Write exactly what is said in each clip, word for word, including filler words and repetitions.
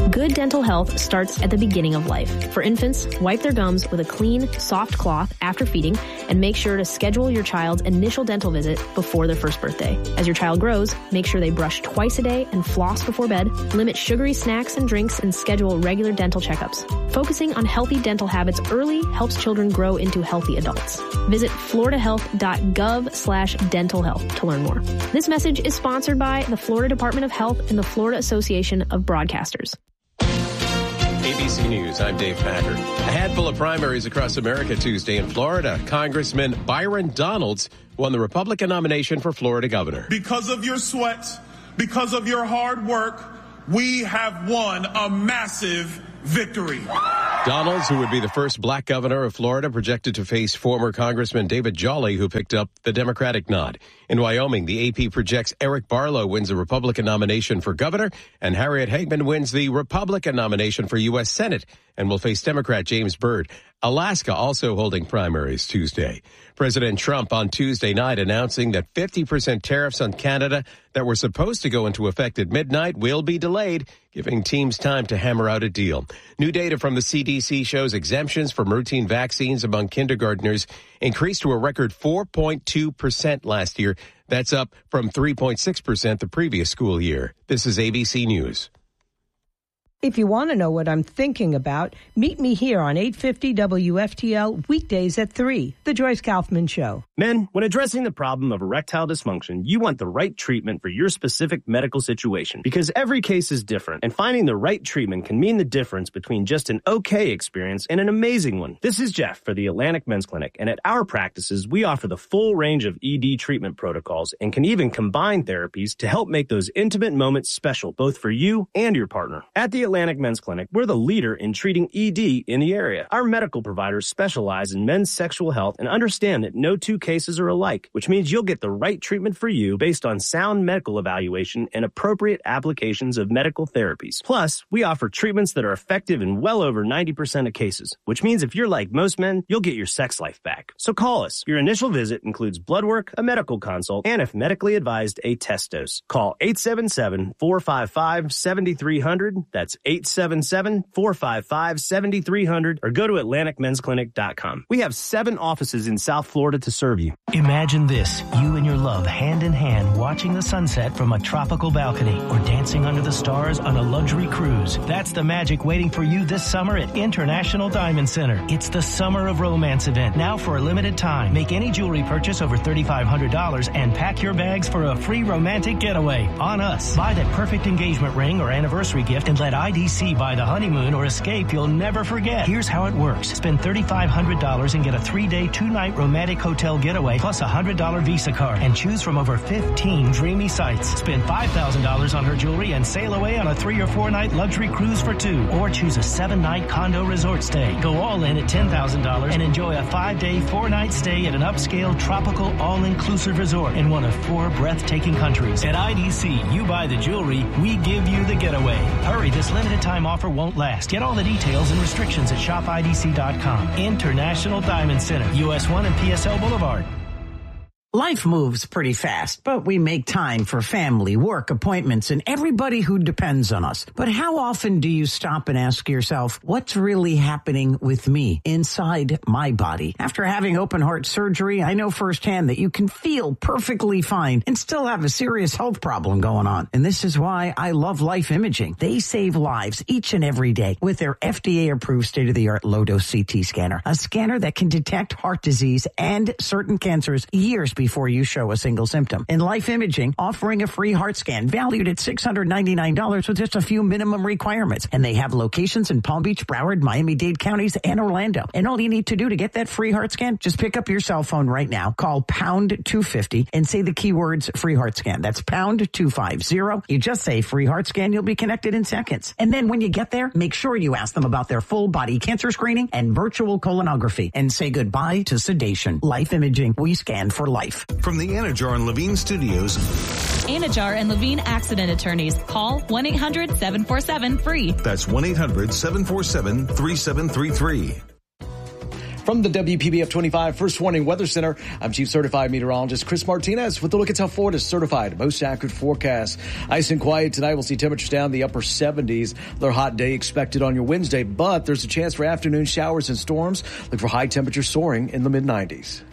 Good dental health starts at the beginning of life. For infants, wipe their gums with a clean, soft cloth after feeding and make sure to schedule your child's initial dental visit before their first birthday. As your child grows, make sure they brush twice a day and floss before bed, limit sugary snacks and drinks, and schedule regular dental checkups. Focusing on healthy dental habits early helps children grow into healthy adults. Visit floridahealth.gov slash dental health to learn more. This message is sponsored by the Florida Department of Health and the Florida Association of Broadcasters. A B C News, I'm Dave Packard. A handful of primaries across America Tuesday in Florida. Congressman Byron Donalds won the Republican nomination for Florida governor. Because of your sweat, because of your hard work, we have won a massive victory. Donalds, who would be the first black governor of Florida, projected to face former Congressman David Jolly, who picked up the Democratic nod. In Wyoming, the A P projects Eric Barlow wins the Republican nomination for governor, and Harriet Hagman wins the Republican nomination for U S Senate and will face Democrat James Byrd. Alaska also holding primaries Tuesday. President Trump on Tuesday night announcing that fifty percent tariffs on Canada that were supposed to go into effect at midnight will be delayed, giving teams time to hammer out a deal. New data from the C D C shows exemptions from routine vaccines among kindergartners increased to a record four point two percent last year. That's up from three point six percent the previous school year. This is A B C News. If you want to know what I'm thinking about, meet me here on eight fifty W F T L weekdays at three, The Joyce Kaufman Show. Men, when addressing the problem of erectile dysfunction, you want the right treatment for your specific medical situation because every case is different, and finding the right treatment can mean the difference between just an okay experience and an amazing one. This is Jeff for the Atlantic Men's Clinic, and at our practices, we offer the full range of E D treatment protocols and can even combine therapies to help make those intimate moments special, both for you and your partner. At the Atlantic Men's Clinic, we're the leader in treating E D in the area. Our medical providers specialize in men's sexual health and understand that no two cases are alike, which means you'll get the right treatment for you based on sound medical evaluation and appropriate applications of medical therapies. Plus, we offer treatments that are effective in well over ninety percent of cases, which means if you're like most men, you'll get your sex life back. So call us. Your initial visit includes blood work, a medical consult, and if medically advised, a test dose. Call eight seven seven, four five five, seven three zero zero. That's eight seven seven, four five five, seven three zero zero or go to atlantic men's clinic dot com. We have seven offices in South Florida to serve you. Imagine this, you and your love hand in hand watching the sunset from a tropical balcony or dancing under the stars on a luxury cruise. That's the magic waiting for you this summer at International Diamond Center. It's the Summer of Romance event, now for a limited time. Make any jewelry purchase over three thousand five hundred dollars and pack your bags for a free romantic getaway on us. Buy that perfect engagement ring or anniversary gift and let I D C buy the honeymoon or escape you'll never forget. Here's how it works. Spend three thousand five hundred dollars and get a three-day, two-night romantic hotel getaway plus a one hundred dollars Visa card and choose from over fifteen dreamy sites. Spend five thousand dollars on her jewelry and sail away on a three- or four-night luxury cruise for two. Or choose a seven-night condo resort stay. Go all in at ten thousand dollars and enjoy a five-day, four-night stay at an upscale, tropical, all-inclusive resort in one of four breathtaking countries. At I D C, you buy the jewelry, we give you the getaway. Hurry, this limited time offer won't last. Get all the details and restrictions at shop I D C dot com. International Diamond Center, U S one and P S L Boulevard. Life moves pretty fast, but we make time for family, work, appointments, and everybody who depends on us. But how often do you stop and ask yourself, what's really happening with me inside my body? After having open heart surgery, I know firsthand that you can feel perfectly fine and still have a serious health problem going on. And this is why I love Life Imaging. They save lives each and every day with their F D A-approved state-of-the-art low-dose C T scanner, a scanner that can detect heart disease and certain cancers years before you show a single symptom. And Life Imaging offering a free heart scan valued at six hundred ninety-nine dollars with just a few minimum requirements. And they have locations in Palm Beach, Broward, Miami-Dade counties, and Orlando. And all you need to do to get that free heart scan, just pick up your cell phone right now, call pound two fifty and say the keywords free heart scan. That's pound two fifty. You just say free heart scan, you'll be connected in seconds. And then when you get there, make sure you ask them about their full body cancer screening and virtual colonography and say goodbye to sedation. Life Imaging, we scan for life. From the Anajar and Levine Studios. Anajar and Levine Accident Attorneys. Call one eight hundred seven four seven free. That's one eight hundred seven four seven three seven three three. From the W P B F twenty-five First Warning Weather Center, I'm Chief Certified Meteorologist Chris Martinez with a look at how Florida's certified most accurate forecast. Ice and quiet tonight. We'll see temperatures down in the upper seventies. Another hot day expected on your Wednesday, but there's a chance for afternoon showers and storms. Look for high temperatures soaring in the mid nineties.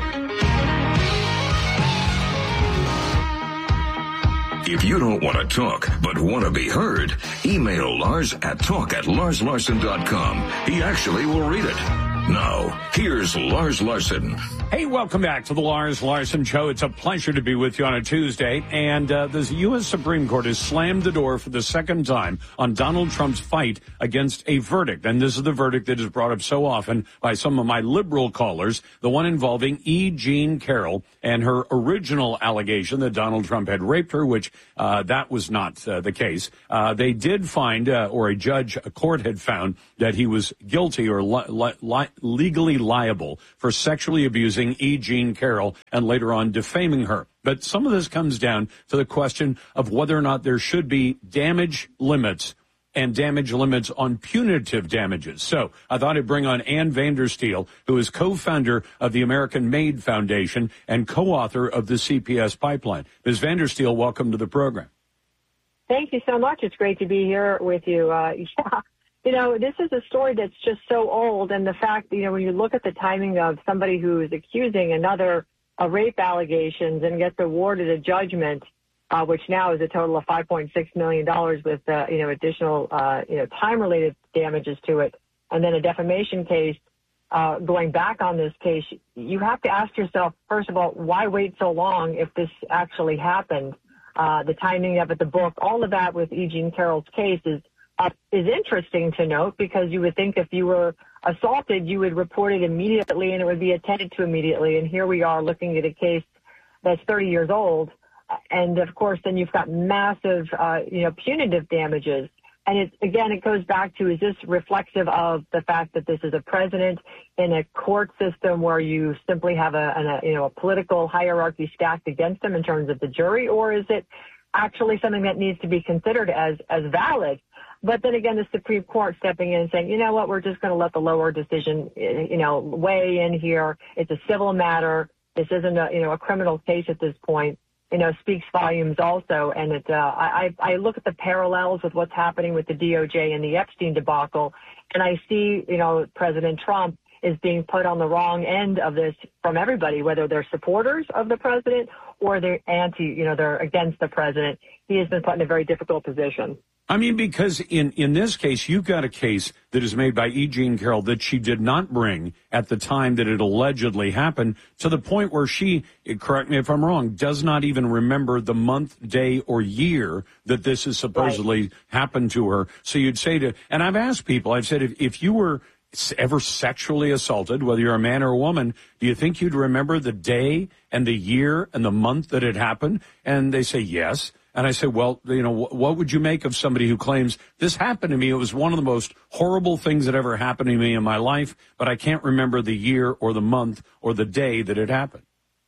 If you don't want to talk, but want to be heard, email Lars at talk at lars larson dot com. He actually will read it. Now, here's Lars Larson. Hey, welcome back to the Lars Larson Show. It's a pleasure to be with you on a Tuesday. And uh, the U S Supreme Court has slammed the door for the second time on Donald Trump's fight against a verdict. And this is the verdict that is brought up so often by some of my liberal callers, the one involving E. Jean Carroll and her original allegation that Donald Trump had raped her, which uh, that was not uh, the case. Uh, they did find, uh, or a judge, a court had found that he was guilty or li- li- li- legally liable for sexually abusing E. Jean Carroll and later on defaming her. But some of this comes down to the question of whether or not there should be damage limits and damage limits on punitive damages. So I thought I'd bring on Ann Vandersteel, who is co-founder of the American Made Foundation and co-author of the C P S Pipeline. Miz Vandersteel, welcome to the program. Thank you so much. It's great to be here with you. Uh, yeah. You know, this is a story that's just so old, and the fact, you know, when you look at the timing of somebody who is accusing another of rape allegations and gets awarded a judgment, uh, which now is a total of five point six million dollars with, uh, you know, additional, uh, you know, time-related damages to it, and then a defamation case, uh, going back on this case, you have to ask yourself, first of all, why wait so long if this actually happened? Uh, the timing of it, the book, all of that with E. Jean Carroll's case is Uh, is interesting to note, because you would think if you were assaulted, you would report it immediately and it would be attended to immediately. And here we are looking at a case that's thirty years old. And of course, then you've got massive, uh, you know, punitive damages. And it's, again, it goes back to, is this reflexive of the fact that this is a president in a court system where you simply have a, a you know, a political hierarchy stacked against him in terms of the jury, or is it actually something that needs to be considered as, as valid? But then again, the Supreme Court stepping in and saying, you know what, we're just going to let the lower decision, you know, weigh in here. It's a civil matter. This isn't a, you know, a criminal case at this point, you know, speaks volumes also. And it, uh, I, I look at the parallels with what's happening with the D O J and the Epstein debacle, and I see, you know, President Trump is being put on the wrong end of this from everybody, whether they're supporters of the president or they're anti, you know, they're against the president. He has been put in a very difficult position. I mean, because in, in this case, you've got a case that is made by E. Jean Carroll that she did not bring at the time that it allegedly happened, to the point where she, correct me if I'm wrong, does not even remember the month, day, or year that this has supposedly right. happened to her. So you'd say to, and I've asked people, I've said, if, if you were ever sexually assaulted, whether you're a man or a woman, do you think you'd remember the day and the year and the month that it happened? And they say yes. And I say, well, you know, what would you make of somebody who claims this happened to me? It was one of the most horrible things that ever happened to me in my life, but I can't remember the year or the month or the day that it happened.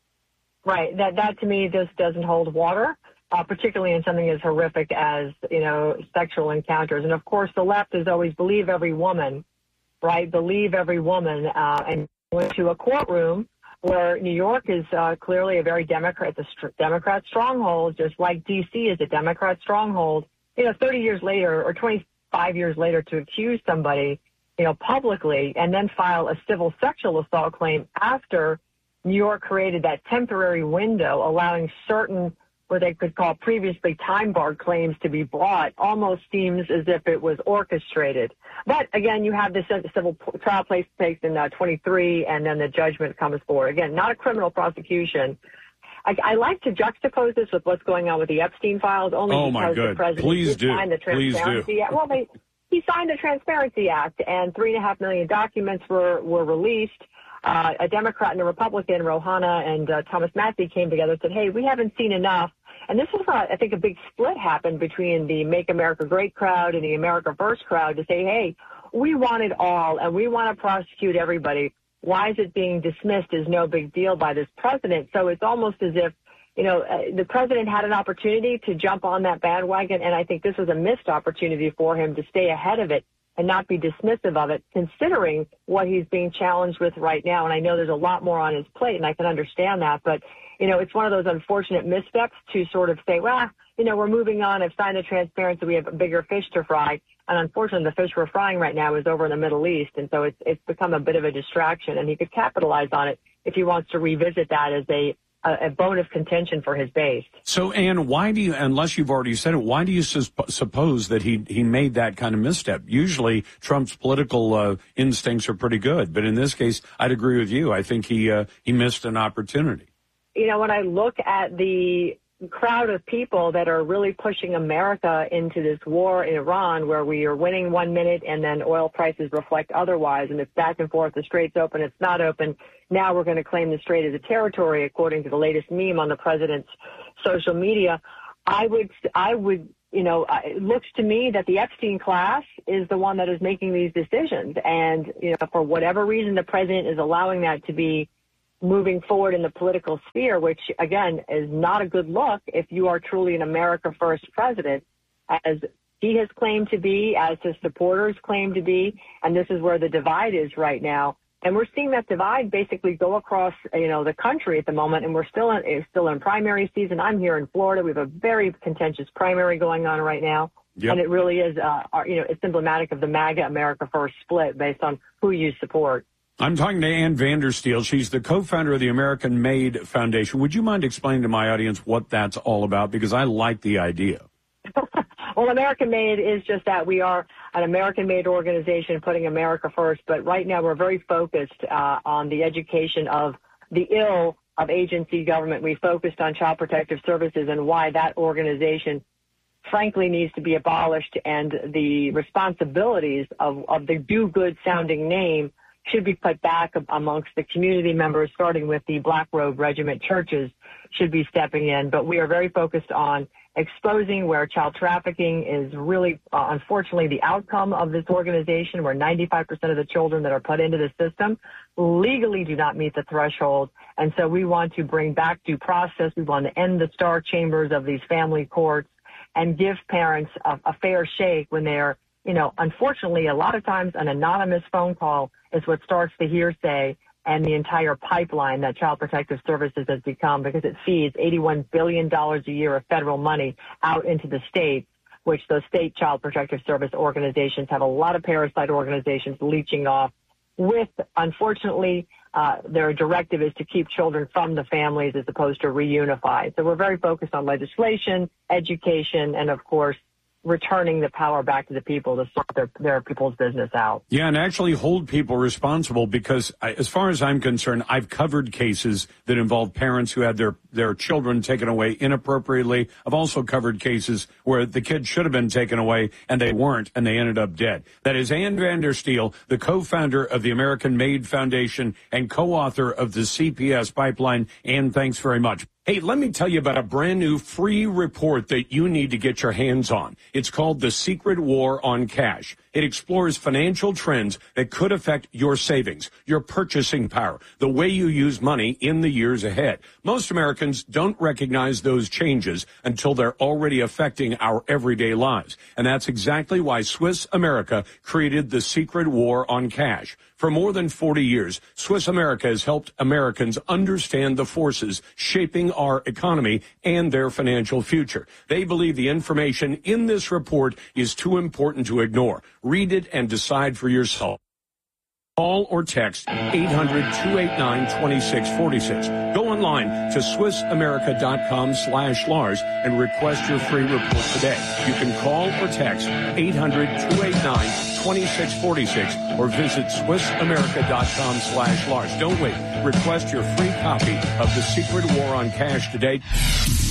Right. That, that to me just doesn't hold water, uh, particularly in something as horrific as, you know, sexual encounters. And of course, the left is always believe every woman, right? Believe every woman, uh, and went to a courtroom where New York is uh, clearly a very Democrat, a st- Democrat stronghold, just like D C is a Democrat stronghold. You know, thirty years later or twenty-five years later, to accuse somebody, you know, publicly and then file a civil sexual assault claim after New York created that temporary window allowing certain what they could call previously time-barred claims to be brought, almost seems as if it was orchestrated. But again, you have this civil trial place takes in uh, twenty-three, and then the judgment comes forward. Again, not a criminal prosecution. I, I like to juxtapose this with what's going on with the Epstein files, only oh because my the president Please do. signed the Transparency Please do. Act. Well, they, he signed the Transparency Act, and three and a half million documents were were released. Uh, a Democrat and a Republican, Rohana and uh, Thomas Massey, came together and said, hey, we haven't seen enough. And this is, uh, I think, a big split happened between the Make America Great crowd and the America First crowd to say, hey, we want it all, and we want to prosecute everybody. Why is it being dismissed as no big deal by this president? So it's almost as if, you know, uh, the president had an opportunity to jump on that bandwagon, and I think this was a missed opportunity for him to stay ahead of it and not be dismissive of it, considering what he's being challenged with right now. And I know there's a lot more on his plate, and I can understand that. But, you know, it's one of those unfortunate missteps to sort of say, well, you know, we're moving on. I've signed the transparency. We have a bigger fish to fry. And unfortunately, the fish we're frying right now is over in the Middle East. And so it's, it's become a bit of a distraction. And he could capitalize on it if he wants to revisit that as a, a, a bone of contention for his base. So, Ann, why do you, unless you've already said it, why do you sus- suppose that he, he made that kind of misstep? Usually, Trump's political uh, instincts are pretty good. But in this case, I'd agree with you. I think he uh, he missed an opportunity. You know, when I look at the crowd of people that are really pushing America into this war in Iran, where we are winning one minute and then oil prices reflect otherwise, and it's back and forth, the strait's open, it's not open. Now we're going to claim the strait as a territory, according to the latest meme on the president's social media. I would, I would, you know, it looks to me that the Epstein class is the one that is making these decisions. And, you know, for whatever reason, the president is allowing that to be moving forward in the political sphere, which, again, is not a good look if you are truly an America First president, as he has claimed to be, as his supporters claim to be, and this is where the divide is right now. And we're seeing that divide basically go across, you know, the country at the moment, and we're still in, it's still in primary season. I'm here in Florida. We have a very contentious primary going on right now. Yep. And it really is, uh, you know, it's emblematic of the MAGA America First split based on who you support. I'm talking to Ann Vandersteel. She's the co-founder of the American Made Foundation. Would you mind explaining to my audience what that's all about? Because I like the idea. Well, American Made is just that. We are an American-made organization putting America first. But right now we're very focused uh, on the education of the ill of agency government. We focused on Child Protective Services and why that organization frankly needs to be abolished, and the responsibilities of, of the do-good sounding name should be put back amongst the community members, starting with the Black Robe Regiment churches should be stepping in. But we are very focused on exposing where child trafficking is really, uh, unfortunately, the outcome of this organization, where ninety-five percent of the children that are put into the system legally do not meet the threshold. And so we want to bring back due process. We want to end the star chambers of these family courts and give parents a, a fair shake when they're, you know, unfortunately, a lot of times an anonymous phone call is what starts the hearsay and the entire pipeline that Child Protective Services has become, because it feeds eighty-one billion dollars a year of federal money out into the states, which those state Child Protective Service organizations have a lot of parasite organizations leeching off with, unfortunately, uh, their directive is to keep children from the families as opposed to reunify. So we're very focused on legislation, education, and, of course, returning the power back to the people to sort their, their people's business out. Yeah, and actually hold people responsible, because I, as far as I'm concerned, I've covered cases that involve parents who had their, their children taken away inappropriately. I've also covered cases where the kids should have been taken away and they weren't, and they ended up dead. That is Ann Vandersteel, the co-founder of the American Made Foundation and co-author of the C P S Pipeline. Ann, thanks very much. Hey, let me tell you about a brand new free report that you need to get your hands on. It's called The Secret War on Cash. It explores financial trends that could affect your savings, your purchasing power, the way you use money in the years ahead. Most Americans don't recognize those changes until they're already affecting our everyday lives. And that's exactly why Swiss America created The Secret War on Cash. For more than forty years, Swiss America has helped Americans understand the forces shaping our economy and their financial future. They believe the information in this report is too important to ignore. Read it and decide for yourself. Call or text eight hundred, two eight nine, two six four six. Go online to Swiss America dot com slash Lars and request your free report today. You can call or text eight hundred, two eight nine, two six four six or visit Swiss America dot com slash Lars. Don't wait. Request your free copy of The Secret War on Cash today.